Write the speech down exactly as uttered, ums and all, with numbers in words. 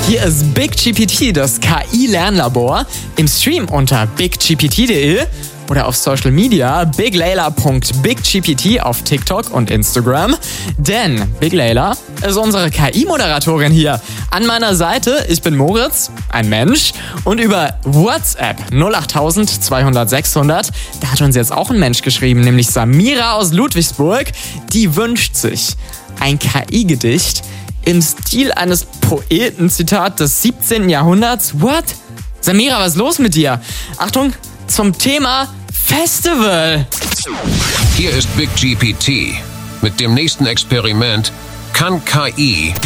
Hier ist BigGPT, das K I-Lernlabor, im Stream unter big g p t punkt d e oder auf Social Media biglayla punkt biggpt auf TikTok und Instagram. Denn Big Layla ist unsere K I-Moderatorin hier. An meiner Seite, ich bin Moritz, ein Mensch, und über WhatsApp null acht zweihundert sechshundert, da hat uns jetzt auch ein Mensch geschrieben, nämlich Samira aus Ludwigsburg. Die wünscht sich ein K I-Gedicht im Stil eines Poeten, Zitat, des siebzehnten Jahrhunderts. What? Samira, was ist los mit dir? Achtung, zum Thema Festival. Hier ist BigGPT. Mit dem nächsten Experiment kann K I